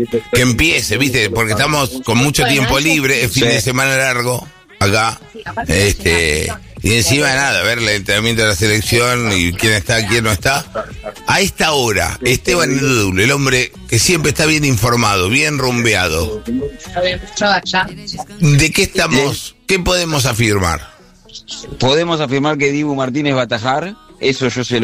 que empiece, ¿viste? Porque estamos con mucho tiempo libre, es fin de semana largo acá, y encima nada, ver el entrenamiento de la selección y quién está, quién no está. A esta hora, Esteban Edul, el hombre que siempre está bien informado, bien rumbeado. ¿De qué estamos? ¿Qué podemos afirmar? Podemos afirmar que Dibu Martínez va a atajar, eso yo se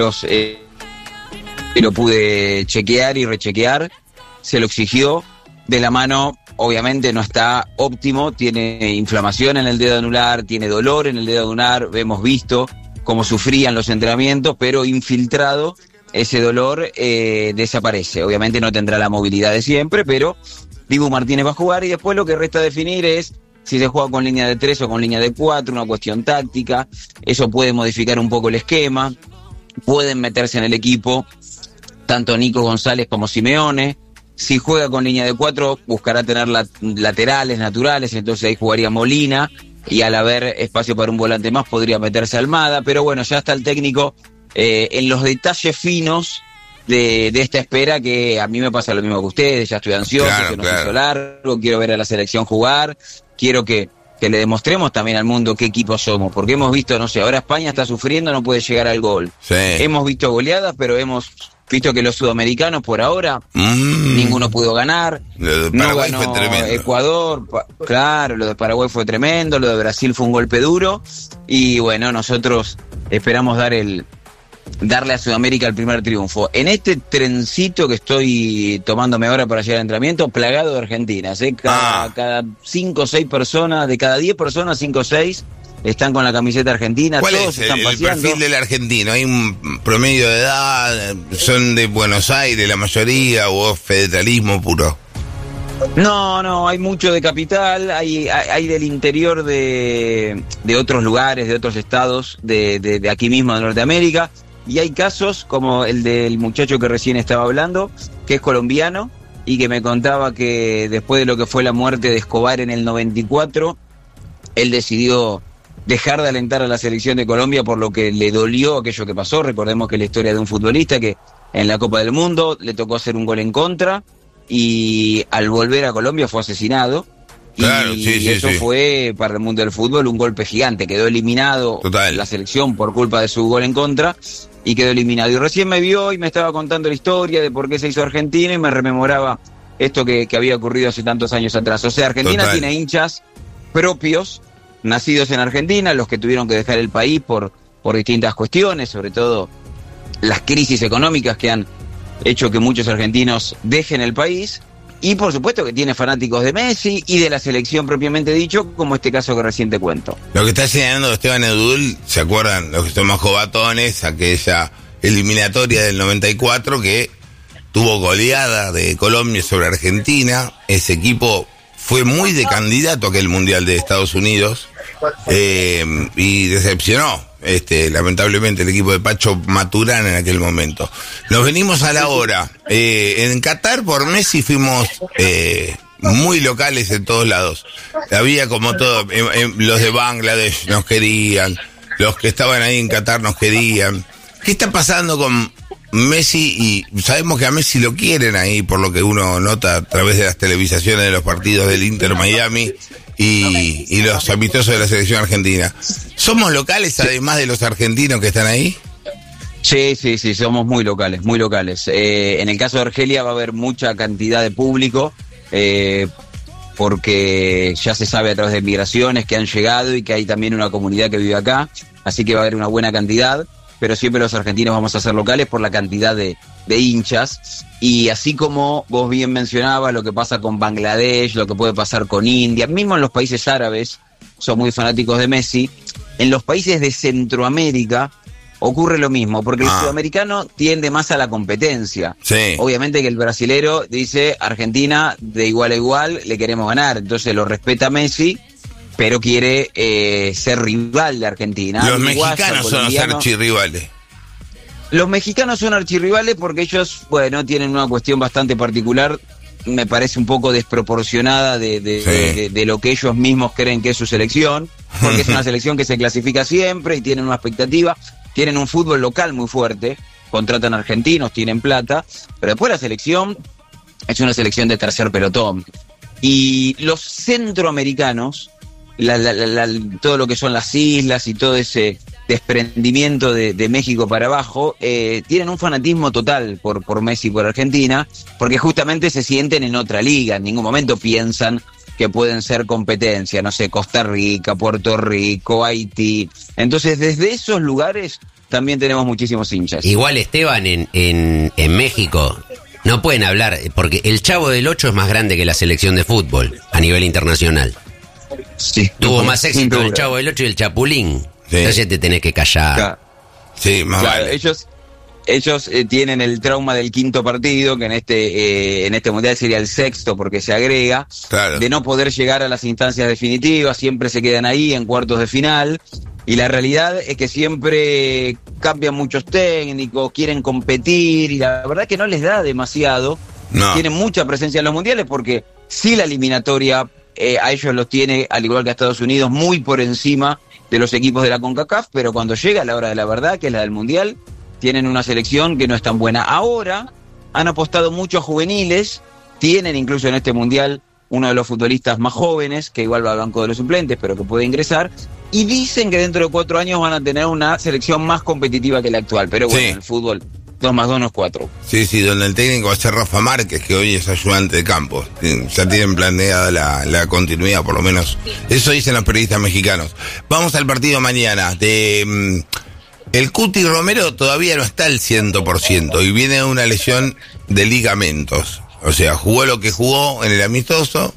lo pude chequear y rechequear, se lo exigió, de la mano, obviamente no está óptimo, tiene inflamación en el dedo anular, tiene dolor en el dedo anular, hemos visto cómo sufrían los entrenamientos, pero infiltrado ese dolor desaparece, obviamente no tendrá la movilidad de siempre, pero Dibu Martínez va a jugar y después lo que resta definir es si se juega con línea de 3 o con línea de 4, una cuestión táctica, eso puede modificar un poco el esquema, pueden meterse en el equipo tanto Nico González como Simeone. Si juega con línea de 4, buscará tener laterales naturales, entonces ahí jugaría Molina, y al haber espacio para un volante más podría meterse Almada, pero bueno, ya está el técnico en los detalles finos de esta espera, que a mí me pasa lo mismo que ustedes, ya estoy ansioso, que nos hizo largo, quiero ver a la selección jugar, quiero que le demostremos también al mundo qué equipo somos, porque hemos visto, no sé, ahora España está sufriendo, no puede llegar al gol. Sí. Hemos visto goleadas, pero hemos visto que los sudamericanos por ahora ninguno pudo ganar. Lo de no Paraguay ganó fue tremendo. Ecuador, claro, lo de Paraguay fue tremendo, lo de Brasil fue un golpe duro, y bueno, nosotros esperamos darle a Sudamérica el primer triunfo. En este trencito que estoy tomándome ahora para llegar al entrenamiento, plagado de argentinas, cada 5 o 6 personas, de cada 10 personas, 5 o 6 están con la camiseta argentina. ¿Cuál todos es están el paseando. perfil del argentino? ¿Hay un promedio de edad? ¿Son de Buenos Aires la mayoría o federalismo puro? No, hay mucho de capital, hay del interior de otros lugares, de otros estados, de aquí mismo de Norteamérica, y hay casos como el del muchacho que recién estaba hablando, que es colombiano, y que me contaba que después de lo que fue la muerte de Escobar en el 94, él decidió dejar de alentar a la selección de Colombia por lo que le dolió aquello que pasó. Recordemos que la historia de un futbolista que en la Copa del Mundo le tocó hacer un gol en contra, y al volver a Colombia fue asesinado. Claro, y eso fue para el mundo del fútbol un golpe gigante. Quedó eliminado la selección por culpa de su gol en contra, y quedó eliminado. Y recién me vio y me estaba contando la historia de por qué se hizo Argentina, y me rememoraba esto que había ocurrido hace tantos años atrás. O sea, Argentina tiene hinchas propios, nacidos en Argentina, los que tuvieron que dejar el país por distintas cuestiones, sobre todo las crisis económicas que han hecho que muchos argentinos dejen el país, y por supuesto que tiene fanáticos de Messi y de la selección propiamente dicho, como este caso que recién te cuento. Lo que está señalando Esteban Edul, ¿se acuerdan? Los que son más jovatones, aquella eliminatoria del 94 que tuvo goleada de Colombia sobre Argentina. Ese equipo fue muy de candidato a aquel Mundial de Estados Unidos, y decepcionó, lamentablemente, el equipo de Pacho Maturana en aquel momento. Nos venimos a la hora. En Qatar por Messi fuimos muy locales en todos lados. Había como todo, los de Bangladesh nos querían, los que estaban ahí en Qatar nos querían. ¿Qué está pasando con Messi? Y sabemos que a Messi lo quieren ahí, por lo que uno nota a través de las televisaciones de los partidos del Inter Miami y los amistosos de la selección argentina. ¿Somos locales además de los argentinos que están ahí? Sí, somos muy locales, muy locales. En el caso de Argelia va a haber mucha cantidad de público, porque ya se sabe a través de migraciones que han llegado y que hay también una comunidad que vive acá, así que va a haber una buena cantidad, pero siempre los argentinos vamos a ser locales por la cantidad de hinchas. Y así como vos bien mencionabas lo que pasa con Bangladesh, lo que puede pasar con India, mismo en los países árabes son muy fanáticos de Messi, en los países de Centroamérica ocurre lo mismo, porque el sudamericano tiende más a la competencia. Sí. Obviamente que el brasilero dice, Argentina de igual a igual le queremos ganar, entonces lo respeta Messi, pero quiere ser rival de Argentina. Los mexicanos son los archirrivales. Los mexicanos son archirrivales porque ellos, bueno, tienen una cuestión bastante particular, me parece un poco desproporcionada de lo que ellos mismos creen que es su selección, porque es una selección que se clasifica siempre y tienen una expectativa, tienen un fútbol local muy fuerte, contratan argentinos, tienen plata, pero después la selección es una selección de tercer pelotón. Y los centroamericanos, todo lo que son las islas y todo ese desprendimiento de México para abajo, tienen un fanatismo total por Messi y por Argentina, porque justamente se sienten en otra liga, en ningún momento piensan que pueden ser competencia, no sé, Costa Rica, Puerto Rico, Haití. Entonces, desde esos lugares también tenemos muchísimos hinchas. Igual, Esteban, en México no pueden hablar, porque el Chavo del Ocho es más grande que la selección de fútbol a nivel internacional. Sí, Tuvo más éxito el Chavo del Ocho y el Chapulín. Sí. Entonces te tenés que callar. Claro. Sí, más Claro, vale. ellos tienen el trauma del quinto partido, que en este mundial sería el sexto porque se agrega, Claro. de no poder llegar a las instancias definitivas, siempre se quedan ahí en cuartos de final, y la realidad es que siempre cambian muchos técnicos, quieren competir, y la verdad que no les da demasiado, No. tienen mucha presencia en los mundiales porque sí la eliminatoria a ellos los tiene, al igual que a Estados Unidos, muy por encima de los equipos de la CONCACAF, pero cuando llega la hora de la verdad, que es la del mundial, tienen una selección que no es tan buena. Ahora han apostado mucho a juveniles, tienen incluso en este mundial uno de los futbolistas más jóvenes, que igual va al banco de los suplentes, pero que puede ingresar, y dicen que dentro de 4 años van a tener una selección más competitiva que la actual, pero bueno, Sí. en el fútbol 2 más 2 no es 4. Sí, donde el técnico va a ser Rafa Márquez, que hoy es ayudante de campo. Ya tienen planeada la continuidad, por lo menos. Eso dicen los periodistas mexicanos. Vamos al partido mañana. El Cuti Romero todavía no está al 100% y viene de una lesión de ligamentos. O sea, jugó lo que jugó en el amistoso.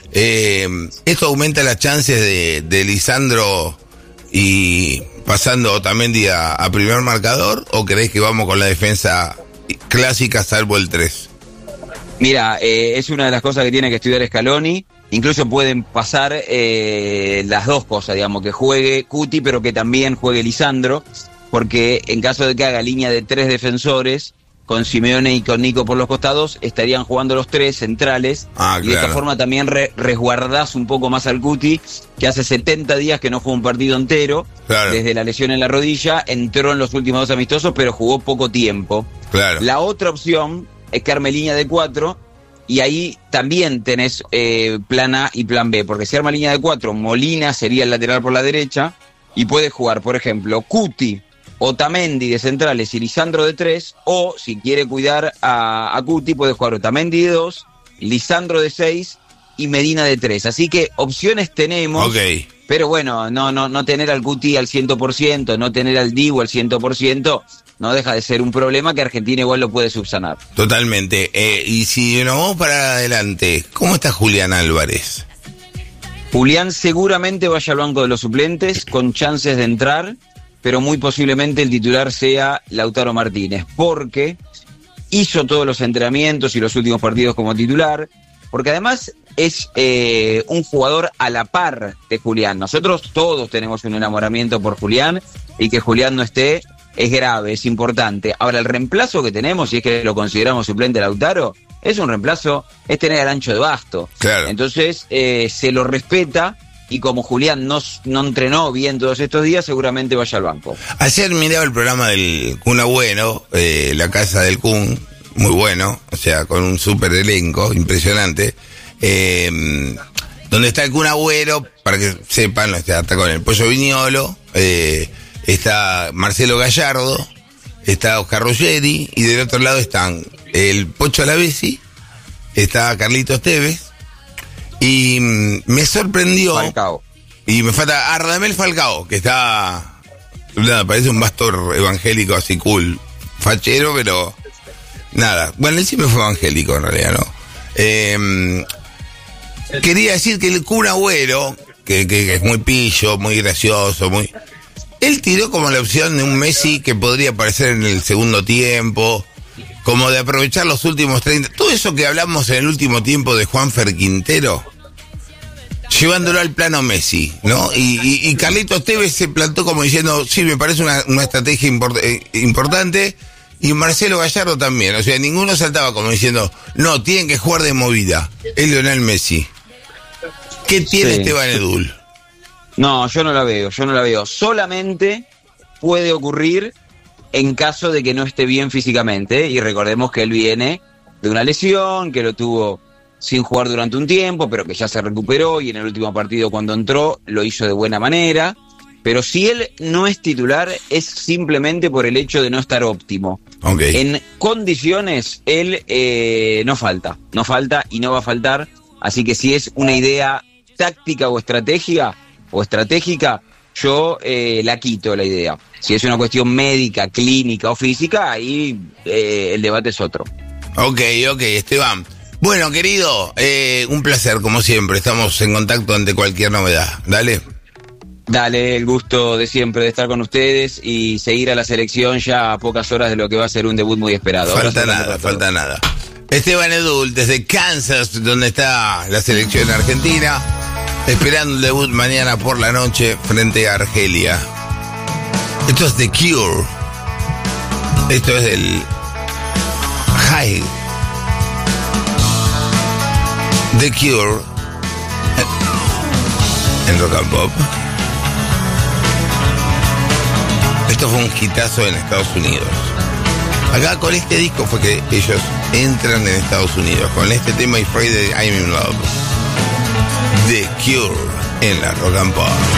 Esto aumenta las chances de Lisandro y pasando Otamendi a primer marcador, ¿o crees que vamos con la defensa clásica salvo el 3? Mira, es una de las cosas que tiene que estudiar Scaloni. Incluso pueden pasar las dos cosas, digamos, que juegue Cuti, pero que también juegue Lisandro, porque en caso de que haga línea de 3 defensores, con Simeone y con Nico por los costados, estarían jugando los 3 centrales. Y de esta forma también resguardás un poco más al Cuti, que hace 70 días que no juega un partido entero, desde la lesión en la rodilla, entró en los últimos 2 amistosos, pero jugó poco tiempo. La otra opción es que arme línea de 4, y ahí también tenés plan A y plan B, porque si arma línea de 4, Molina sería el lateral por la derecha, y puede jugar, por ejemplo, Cuti, Otamendi de centrales y Lisandro de 3, o si quiere cuidar a Cuti, puede jugar Otamendi de 2, Lisandro de 6 y Medina de 3. Así que opciones tenemos, pero bueno, no tener al Cuti al 100%, no tener al Dibu al 100%, no deja de ser un problema que Argentina igual lo puede subsanar. Totalmente. Y si nos vamos para adelante, ¿cómo está Julián Álvarez? Julián seguramente vaya al banco de los suplentes, con chances de entrar, pero muy posiblemente el titular sea Lautaro Martínez, porque hizo todos los entrenamientos y los últimos partidos como titular, porque además es un jugador a la par de Julián. Nosotros todos tenemos un enamoramiento por Julián, y que Julián no esté es grave, es importante. Ahora, el reemplazo que tenemos, si es que lo consideramos suplente Lautaro, es un reemplazo, es tener al ancho de Basto. Entonces, se lo respeta, y como Julián no entrenó bien todos estos días, seguramente vaya al banco. Ayer miraba el programa del Kun Agüero, La Casa del Kun, muy bueno, o sea, con un súper elenco, impresionante, donde está el Kun Agüero, para que sepan, está con el Pollo Viñolo, está Marcelo Gallardo, está Oscar Ruggeri, y del otro lado están el Pocho Alavesi, está Carlitos Tevez, y me sorprendió Falcao. Y me falta Radamel Falcao, que está, nada, parece un pastor evangélico así cool, fachero, pero nada, bueno, él siempre fue evangélico en realidad, ¿no? Quería decir que el Kun Agüero, que es muy pillo, muy gracioso, él tiró como la opción de un Messi que podría aparecer en el segundo tiempo, como de aprovechar los últimos 30, todo eso que hablamos en el último tiempo de Juanfer Quintero, llevándolo al plano Messi, ¿no? Y Carlitos Tevez se plantó como diciendo, sí, me parece una estrategia importante, y Marcelo Gallardo también, o sea, ninguno saltaba como diciendo, no, tienen que jugar de movida, es Lionel Messi. ¿Qué tiene Esteban Edul? No, yo no la veo. Solamente puede ocurrir en caso de que no esté bien físicamente, y recordemos que él viene de una lesión, que lo tuvo sin jugar durante un tiempo, pero que ya se recuperó y en el último partido cuando entró lo hizo de buena manera. Pero si él no es titular es simplemente por el hecho de no estar óptimo. Okay. En condiciones él no falta y no va a faltar. Así que si es una idea táctica o estratégica, yo la quito la idea. Si es una cuestión médica, clínica o física, ahí el debate es otro. Ok, Esteban. Bueno, querido, un placer, como siempre. Estamos en contacto ante cualquier novedad. Dale, el gusto de siempre de estar con ustedes y seguir a la selección ya a pocas horas de lo que va a ser un debut muy esperado. Falta nada. Esteban Edul, desde Kansas, donde está la selección argentina, esperando el debut mañana por la noche frente a Argelia. Esto es The Cure. Esto es el High. The Cure en Rock and Pop. Esto fue un hitazo en Estados Unidos. Acá con este disco fue que ellos entran en Estados Unidos, con este tema y Friday I'm in Love. The Cure en la Rock and Pop.